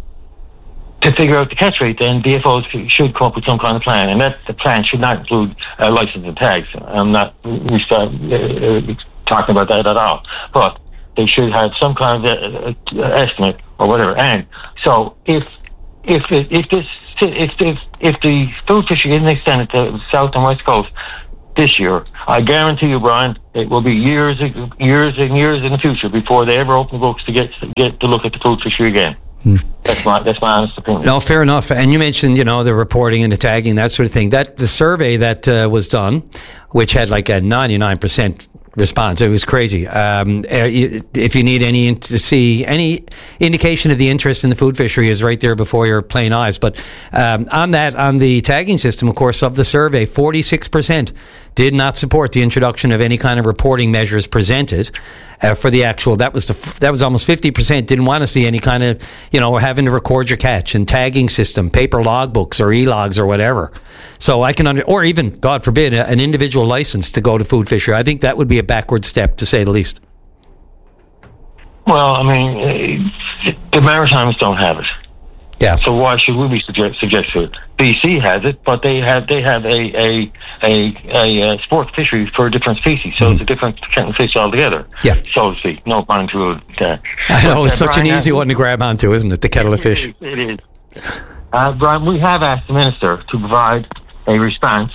to figure out the catch rate, then D F Os should come up with some kind of plan, and that the plan should not include uh, license and tags. I'm not we start uh, talking about that at all, but they should have some kind of uh, estimate or whatever. And so if if if this if if if the food fishing isn't extended to the south and west coast this year, I guarantee you, Brian, it will be years years and years in the future before they ever open books to get get to look at the food fishery again. Hmm. That's my that's my honest opinion. No, fair enough. And you mentioned, you know, the reporting and the tagging, that sort of thing. That the survey that uh, was done, which had like a ninety-nine percent response, it was crazy. Um, if you need any to see any indication of the interest in the food fishery, is right there before your plain eyes. But um, on that, on the tagging system, of course, of the survey, forty-six percent did not support the introduction of any kind of reporting measures presented. Uh, for the actual, that was the that was almost fifty percent didn't want to see any kind of, you know, having to record your catch and tagging system, paper logbooks or e-logs or whatever. So I can under, or even, God forbid, a, an individual license to go to food fishery. I think that would be a backward step, to say the least. Well, I mean, uh, the Maritimes don't have it. Yeah. So why should we be suggest, suggest to it? B C has it, but they have they have a a a, a, a sport fishery for a different species, so mm. it's a different kettle of fish altogether. Yeah. So to speak, no pun to it. Uh, I know, it's uh, such Brian, an easy one to grab onto, isn't it? The kettle of fish. It is. It is. Uh, Brian, we have asked the minister to provide a response.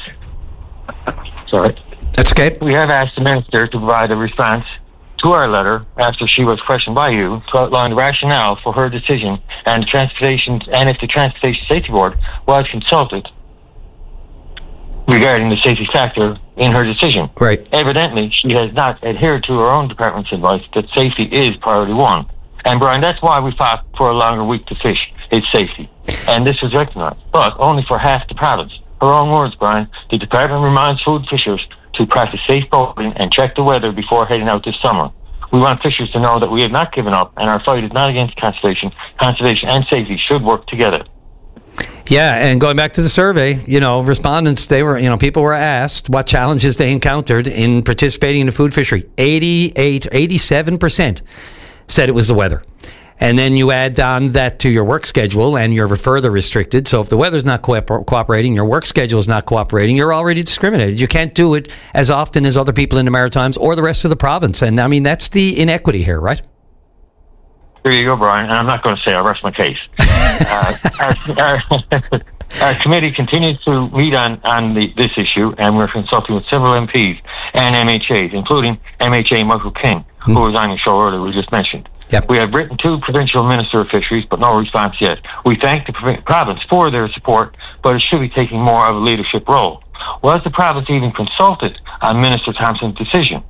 Sorry. That's okay. We have asked the minister to provide a response to our letter after she was questioned by you to outline the rationale for her decision and transportation and if the Transportation Safety Board was consulted regarding the safety factor in her decision. Right. Evidently, she has not adhered to her own department's advice that safety is priority one. And Brian, that's why we fought for a longer week to fish. It's safety. And this was recognized, but only for half the province. Her own words, Brian, the department reminds food fishers to practice safe boating and check the weather before heading out this summer. We want fishers to know that we have not given up and our fight is not against conservation. Conservation and safety should work together. Yeah, and going back to the survey, you know, respondents, they were, you know, people were asked what challenges they encountered in participating in the food fishery. eighty-eight, eighty-seven percent said it was the weather. And then you add on that to your work schedule and you're further restricted. So if the weather's not co- cooperating, your work schedule is not cooperating, you're already discriminated. You can't do it as often as other people in the Maritimes or the rest of the province. And I mean, that's the inequity here, right? There you go, Brian. And I'm not going to say I rest my case. uh, our, our, our committee continues to meet on, on the, this issue, and we're consulting with several M Ps and M H As, including M H A Michael King, mm. who was on the show earlier, we just mentioned. Yep. We have written to Provincial Minister of Fisheries, but no response yet. We thank the province for their support, but it should be taking more of a leadership role. Was the province even consulted on Minister Thompson's decision?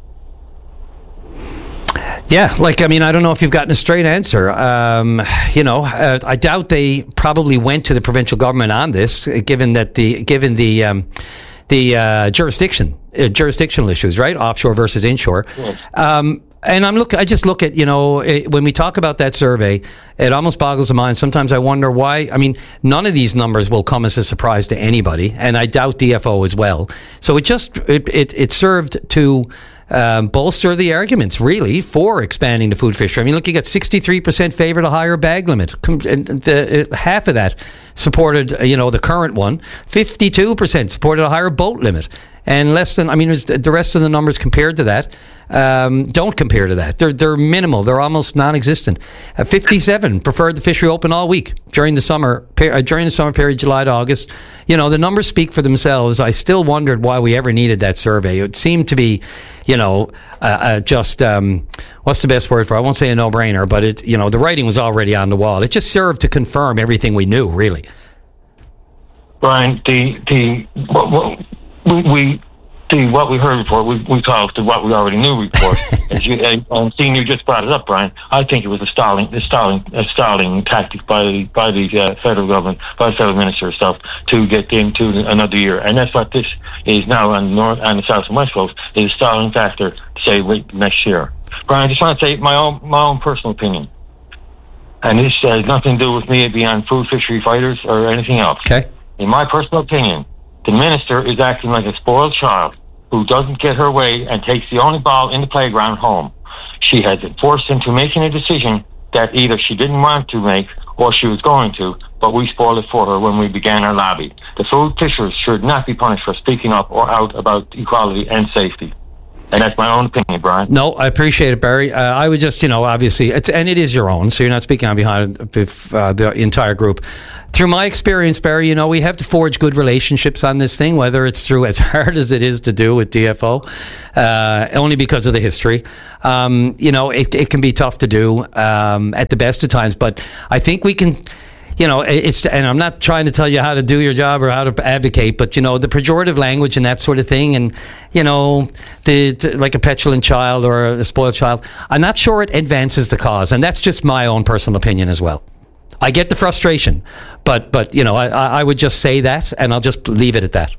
Yeah, like, I mean, I don't know if you've gotten a straight answer. Um, you know, uh, I doubt they probably went to the provincial government on this, given that the given the um, the uh, jurisdiction uh, jurisdictional issues, right? Offshore versus inshore. Yes. Um, And I'm look. I just look at, you know, it, when we talk about that survey, it almost boggles the mind. Sometimes I wonder why. I mean, none of these numbers will come as a surprise to anybody, and I doubt D F O as well. So it just it it, it served to um, bolster the arguments, really, for expanding the food fishery. I mean, look, you got sixty-three percent favoured a higher bag limit. And the, half of that supported, you know, the current one. fifty-two percent supported a higher boat limit. And less than, I mean, the rest of the numbers compared to that um, don't compare to that. They're they're minimal. They're almost non-existent. Uh, fifty-seven preferred the fishery open all week during the summer uh, during the summer period, July to August. You know, the numbers speak for themselves. I still wondered why we ever needed that survey. It seemed to be, you know, uh, uh, just um, what's the best word for it? I won't say a no-brainer, but it, you know, the writing was already on the wall. It just served to confirm everything we knew, really. Brian, the the what, what, we, we the what we heard before, we we call it the what we already knew report. As you, I'm seeing you just brought it up, Brian. I think it was a stalling, a stalling, a stalling tactic by by the uh, federal government, by the federal minister stuff to get into another year, and that's what this is now on the north, on the south and west coast. Is a stalling factor to say wait next year. Brian, I just want to say my own my own personal opinion, and this has nothing to do with me being food fishery fighters or anything else. Okay. In my personal opinion, the minister is acting like a spoiled child who doesn't get her way and takes the only ball in the playground home. She has forced him to making a decision that either she didn't want to make or she was going to, but we spoiled it for her when we began our lobby. The food fishers should not be punished for speaking up or out about equality and safety. And that's my own opinion, Brian. No, I appreciate it, Barry. Uh, I would just, you know, obviously, it's, and it is your own, so you're not speaking on behalf of uh, the entire group. Through my experience, Barry, you know, we have to forge good relationships on this thing, whether it's through, as hard as it is to do with D F O, uh, only because of the history. Um, you know, it, it can be tough to do um, at the best of times, but I think we can... You know, it's, and I'm not trying to tell you how to do your job or how to advocate, but, you know, the pejorative language and that sort of thing, and, you know, the, the like a petulant child or a spoiled child, I'm not sure it advances the cause. And that's just my own personal opinion as well. I get the frustration, but, but you know, I, I would just say that, and I'll just leave it at that.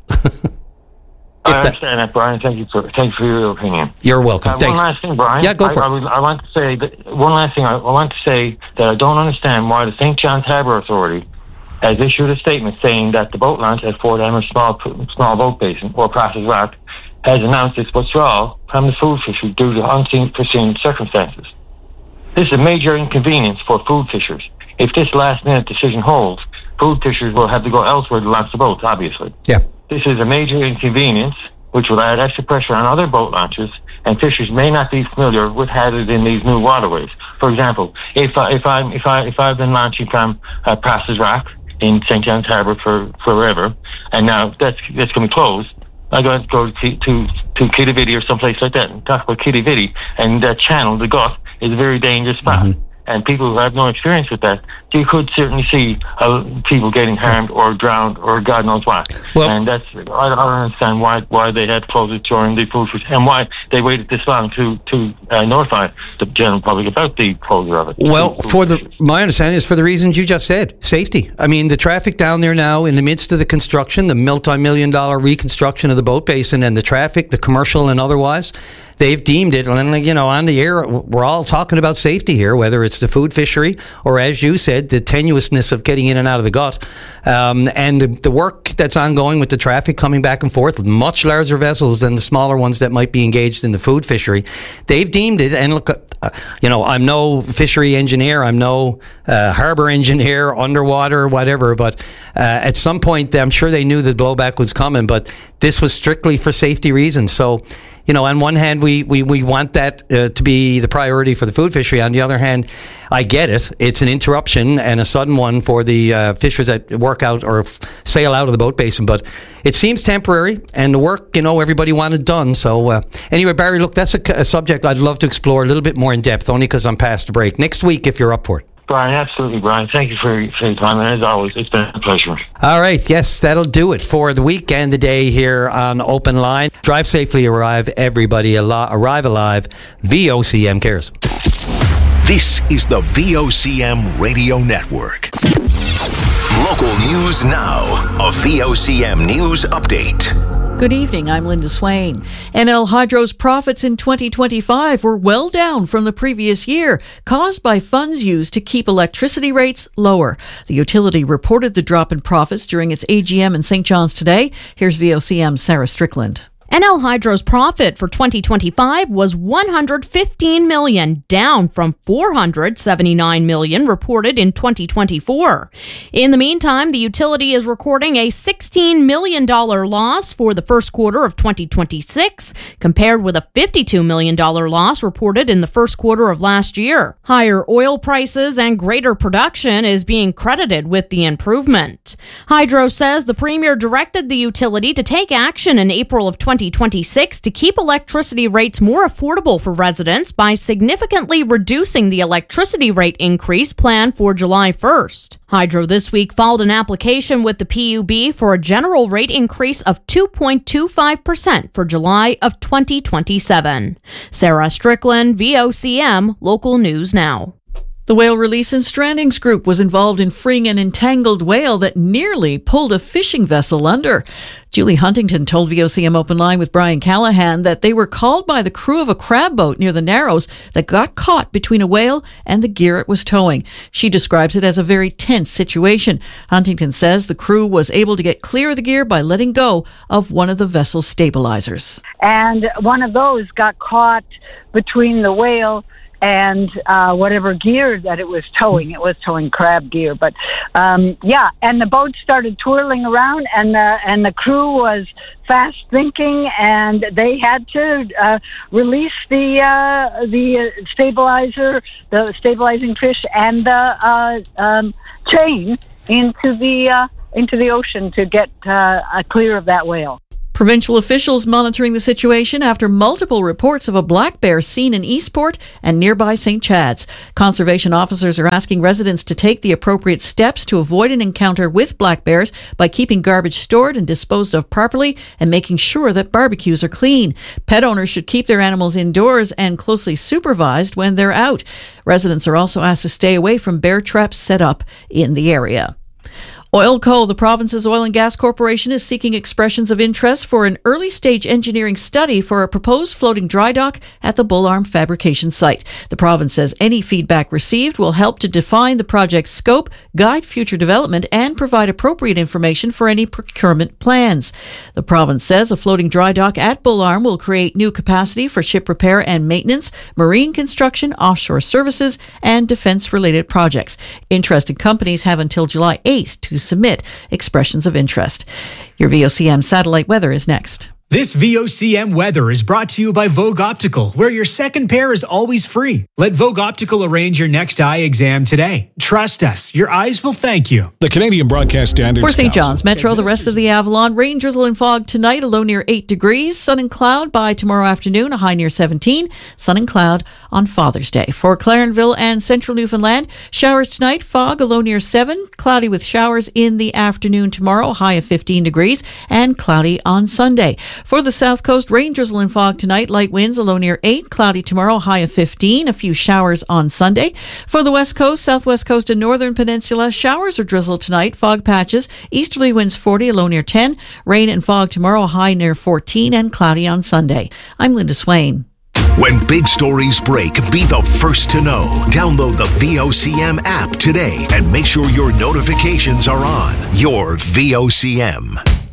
I understand that, Brian. Thank you for thank you for your opinion. You're welcome. Uh, Thanks. One last thing, Brian. Yeah, go for I, it. I, would, I want to say that one last thing. I, I want to say that I don't understand why the Saint John's Harbour Authority has issued a statement saying that the boat launch at Fort Emer Small Small Boat Basin or Process Rock has announced its withdrawal from the food fishery due to unforeseen circumstances. This is a major inconvenience for food fishers. If this last-minute decision holds, food fishers will have to go elsewhere to launch the boats. Obviously, yeah. This is a major inconvenience, which will add extra pressure on other boat launches, and fishers may not be familiar with hazards in these new waterways. For example, if I, if I if I if I've been launching from uh, Process Rock in Saint John's Harbour for forever, and now that's that's going to be closed, I got to go to to to Kitivity or someplace like that and talk about Kitivity, and that channel, the Gulf, is a very dangerous spot. Mm-hmm. And people who have no experience with that, you could certainly see uh, people getting harmed or drowned or God knows what. Well, and that's I don't understand why why they had to close it during the food fishery and why they waited this long to to uh, notify the general public about the closure of it. Well, for the my understanding is for the reasons you just said, safety. I mean, the traffic down there now in the midst of the construction, the multi-million dollar reconstruction of the boat basin, and the traffic, the commercial and otherwise. They've deemed it, and you know, on the air, we're all talking about safety here, whether it's the food fishery or, as you said, the tenuousness of getting in and out of the gut, um, and the, the work that's ongoing with the traffic coming back and forth with much larger vessels than the smaller ones that might be engaged in the food fishery. They've deemed it, and look, uh, you know, I'm no fishery engineer, I'm no uh, harbor engineer, underwater, whatever, but uh, at some point, I'm sure they knew the blowback was coming, but this was strictly for safety reasons. So, you know, on one hand, we, we, we want that uh, to be the priority for the food fishery. On the other hand, I get it. It's an interruption and a sudden one for the uh, fishers that work out or f- sail out of the boat basin. But it seems temporary, and the work, you know, everybody wanted done. So uh, anyway, Barry, look, that's a, a subject I'd love to explore a little bit more in depth, only because I'm past the break. Next week, if you're up for it. Brian, absolutely, Brian. Thank you for, for your time, and as always, it's been a pleasure. All right, yes, that'll do it for the week and the day here on Open Line. Drive safely, arrive, everybody, al- arrive alive. V O C M cares. This is the V O C M Radio Network. Local news now. A V O C M News Update. Good evening, I'm Linda Swain. N L Hydro's profits in twenty twenty-five were well down from the previous year, caused by funds used to keep electricity rates lower. The utility reported the drop in profits during its A G M in Saint John's today. Here's V O C M's Sarah Strickland. Enel Hydro's profit for twenty twenty-five was one hundred fifteen million dollars, down from four hundred seventy-nine million dollars reported in twenty twenty-four. In the meantime, the utility is recording a sixteen million dollars loss for the first quarter of twenty twenty-six, compared with a fifty-two million dollars loss reported in the first quarter of last year. Higher oil prices and greater production is being credited with the improvement. Hydro says the Premier directed the utility to take action in April of twenty twenty-six to keep electricity rates more affordable for residents by significantly reducing the electricity rate increase planned for July first. Hydro this week filed an application with the P U B for a general rate increase of two point two five percent for July of twenty twenty-seven. Sarah Strickland, V O C M, Local News Now. The Whale Release and Strandings Group was involved in freeing an entangled whale that nearly pulled a fishing vessel under. Julie Huntington told V O C M Open Line with Brian Callahan that they were called by the crew of a crab boat near the Narrows that got caught between a whale and the gear it was towing. She describes it as a very tense situation. Huntington says the crew was able to get clear of the gear by letting go of one of the vessel's stabilizers. And one of those got caught between the whale and uh, whatever gear that it was towing. It was towing crab gear. But, um, yeah, and the boat started twirling around, and the, and the crew was fast thinking, and they had to uh, release the uh, the stabilizer, the stabilizing fish, and the uh, um, chain into the, uh, into the ocean to get uh, clear of that whale. Provincial officials monitoring the situation after multiple reports of a black bear seen in Eastport and nearby Saint Chad's. Conservation officers are asking residents to take the appropriate steps to avoid an encounter with black bears by keeping garbage stored and disposed of properly and making sure that barbecues are clean. Pet owners should keep their animals indoors and closely supervised when they're out. Residents are also asked to stay away from bear traps set up in the area. Oilco, the province's oil and gas corporation, is seeking expressions of interest for an early-stage engineering study for a proposed floating dry dock at the Bull Arm fabrication site. The province says any feedback received will help to define the project's scope, guide future development, and provide appropriate information for any procurement plans. The province says a floating dry dock at Bull Arm will create new capacity for ship repair and maintenance, marine construction, offshore services, and defense-related projects. Interested companies have until July eighth to submit expressions of interest. Your V O C M satellite weather is next. This V O C M weather is brought to you by Vogue Optical, where your second pair is always free. Let Vogue Optical arrange your next eye exam today. Trust us, your eyes will thank you. The Canadian Broadcast Standards For Saint John's Metro, the rest of the Avalon, rain, drizzle, and fog tonight, a low near eight degrees. Sun and cloud by tomorrow afternoon, a high near seventeen. Sun and cloud on Father's Day. For Clarenville and Central Newfoundland, showers tonight, fog, a low near seven. Cloudy with showers in the afternoon tomorrow, high of fifteen degrees. And cloudy on Sunday. For the South Coast, rain, drizzle, and fog tonight. Light winds, a low near eight. Cloudy tomorrow, high of fifteen. A few showers on Sunday. For the West Coast, Southwest Coast, and Northern Peninsula, showers or drizzle tonight. Fog patches. Easterly winds forty, a low near ten. Rain and fog tomorrow, high near fourteen. And cloudy on Sunday. I'm Linda Swain. When big stories break, be the first to know. Download the V O C M app today and make sure your notifications are on. Your V O C M.